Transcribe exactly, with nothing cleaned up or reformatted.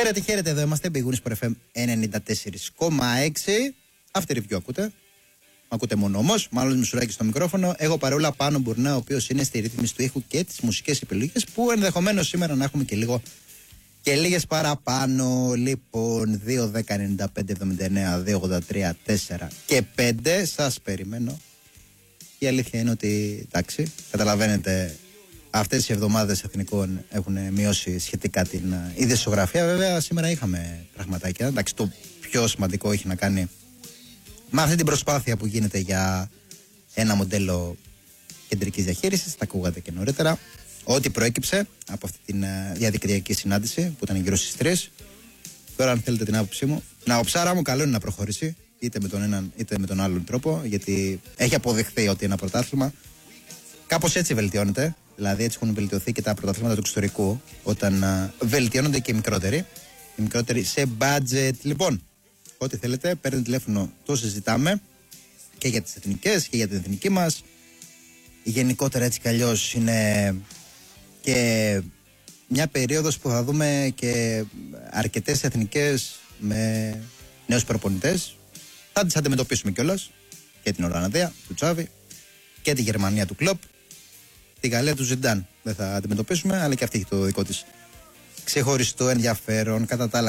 Χαίρετε, χαίρετε, εδώ είμαστε. Big Wins Sport εφ εμ ενενήντα τέσσερα κόμμα έξι. Αυτή review ακούτε. Ακούτε μόνο όμως. Μάλλον Μισουράκη στο μικρόφωνο. Εγώ παρόλα πάνω Μπουρνά, ο οποίος είναι στη ρύθμιση του ήχου και τις μουσικές επιλογές. Που ενδεχομένως σήμερα να έχουμε και λίγο και λίγες παραπάνω. Λοιπόν, δύο δέκα ενενήντα πέντε εβδομήντα εννέα δύο ογδόντα τρία τέσσερα και πέντε. Σας περιμένω. Η αλήθεια είναι ότι εντάξει, καταλαβαίνετε. Αυτές οι εβδομάδες εθνικών έχουν μειώσει σχετικά την ειδησιογραφία. Βέβαια, σήμερα είχαμε πραγματάκια. Εντάξει, το πιο σημαντικό έχει να κάνει με αυτή την προσπάθεια που γίνεται για ένα μοντέλο κεντρικής διαχείρισης. Τα ακούγατε και νωρίτερα. Ό,τι προέκυψε από αυτή τη διαδικτυακή συνάντηση που ήταν γύρω στις τρεις. Τώρα, αν θέλετε την άποψή μου, να οψάρα μου, καλό είναι να προχωρήσει είτε με τον έναν είτε με τον άλλον τρόπο, γιατί έχει αποδειχθεί ότι ένα πρωτάθλημα κάπως έτσι βελτιώνεται. Δηλαδή, έτσι έχουν βελτιωθεί και τα πρωταθλήματα του εξωτερικού, όταν α, βελτιώνονται και οι μικρότεροι. Οι μικρότεροι σε budget. Λοιπόν, ό,τι θέλετε, παίρνετε τηλέφωνο, το συζητάμε και για τις εθνικές και για την εθνική μας. Γενικότερα, έτσι κι αλλιώς, είναι και μια περίοδος που θα δούμε και αρκετές εθνικές με νέους προπονητές. Θα τις αντιμετωπίσουμε κιόλας. Και την Ολλανδία του Τσάβη και τη Γερμανία του Κλοπ. Τη Γαλλία του Ζιντάν δεν θα αντιμετωπίσουμε, αλλά και αυτή έχει το δικό της ξεχωριστό ενδιαφέρον. Κατά τα άλλα,